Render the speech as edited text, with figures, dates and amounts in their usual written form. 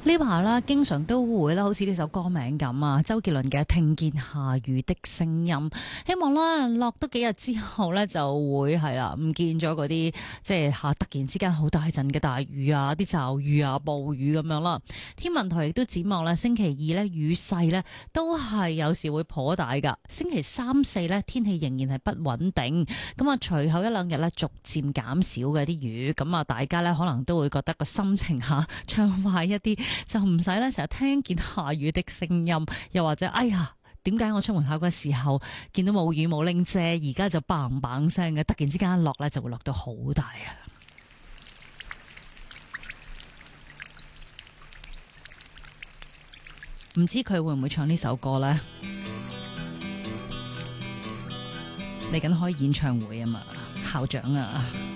呢排啦，經常都會啦，好似呢首歌名咁啊，周杰倫嘅《聽見下雨的聲音》，希望啦落多幾日之後咧，就會係啦，唔見咗嗰啲即係突然之間好大陣嘅大雨啊，啲驟雨啊、暴雨咁樣啦。天文台亦都展望咧，星期二咧雨勢咧都係有時會頗大噶。星期三四咧天氣仍然係不穩定，咁啊隨後一兩日咧逐漸減少嘅啲雨，咁啊大家咧可能都會覺得個心情暢快一啲。就唔使咧成日聽見下雨的聲音，又或者哎呀，點解我出門口嘅時候見到冇雨冇拎遮，而家就砰砰聲嘅，突然之間落咧就會落到好大啊！唔知佢會唔會唱呢首歌呢？嚟緊開演唱會啊嘛，校長啊！